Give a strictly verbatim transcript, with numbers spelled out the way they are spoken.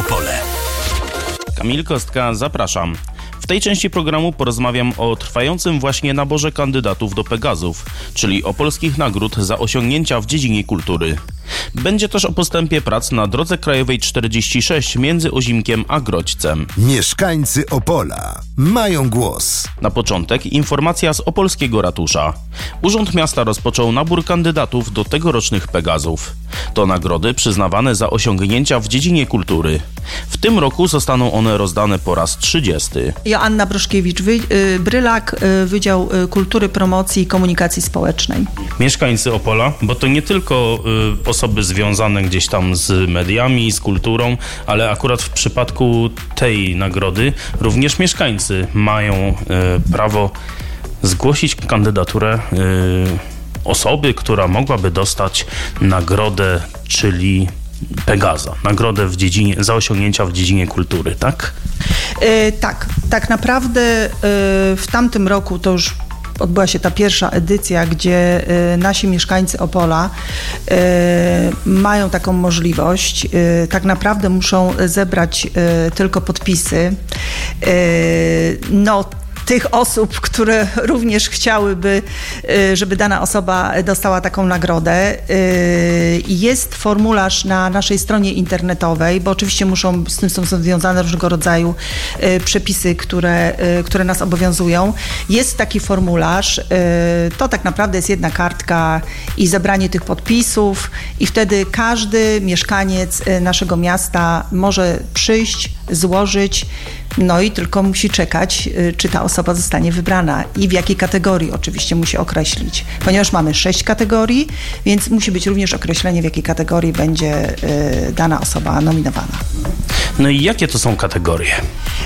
Opole. Kamil Kostka, zapraszam. W tej części programu porozmawiam o trwającym właśnie naborze kandydatów do Pegazów, czyli o polskich nagród za osiągnięcia w dziedzinie kultury. Będzie też o postępie prac na drodze krajowej czterdzieści sześć między Ozimkiem a Grodźcem. Mieszkańcy Opola mają głos. Na początek informacja z opolskiego ratusza. Urząd Miasta rozpoczął nabór kandydatów do tegorocznych Pegazów. To nagrody przyznawane za osiągnięcia w dziedzinie kultury. W tym roku zostaną one rozdane po raz trzydziesty. Joanna Broszkiewicz-Brylak, Wydział Kultury, Promocji i Komunikacji Społecznej. Mieszkańcy Opola, bo to nie tylko y, osoby związane gdzieś tam z mediami, z kulturą, ale akurat w przypadku tej nagrody również mieszkańcy mają y, prawo zgłosić kandydaturę y, osoby, która mogłaby dostać nagrodę, czyli Pegaza, nagrodę w dziedzinie, za osiągnięcia w dziedzinie kultury, tak? Yy, tak, tak naprawdę yy, w tamtym roku to już odbyła się ta pierwsza edycja, gdzie y, nasi mieszkańcy Opola y, mają taką możliwość. Y, tak naprawdę muszą zebrać y, tylko podpisy. Y, no, tych osób, które również chciałyby, żeby dana osoba dostała taką nagrodę. Jest formularz na naszej stronie internetowej, bo oczywiście muszą, z tym są związane różnego rodzaju przepisy, które, które nas obowiązują. Jest taki formularz, to tak naprawdę jest jedna kartka i zebranie tych podpisów i wtedy każdy mieszkaniec naszego miasta może przyjść, złożyć, no i tylko musi czekać, czy ta osoba zostanie wybrana i w jakiej kategorii oczywiście musi określić. Ponieważ mamy sześć kategorii, więc musi być również określenie, w jakiej kategorii będzie y, dana osoba nominowana. No i jakie to są kategorie?